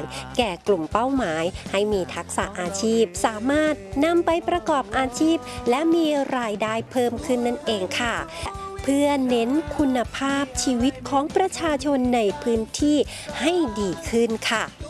แก่กลุ่มเป้าหมายให้มีทักษะอาชีพสามารถนำไปประกอบอาชีพและมีรายได้เพิ่มขึ้นนั่นเองค่ะเพื่อเน้นคุณภาพชีวิตของประชาชนในพื้นที่ให้ดีขึ้นค่ะ